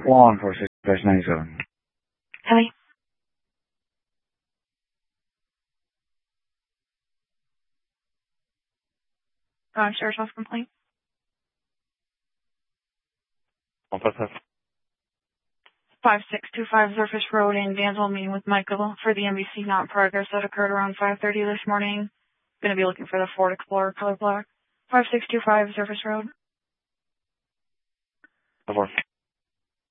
Law enforcement, dash 97. Kelly? Sheriff's Office complaint. 5625 Surface Road in Dansville, meeting with Michael for the NBC not in progress that occurred around 5:30 this morning. Going to be looking for the Ford Explorer color black. 5625 Surface Road. Of course.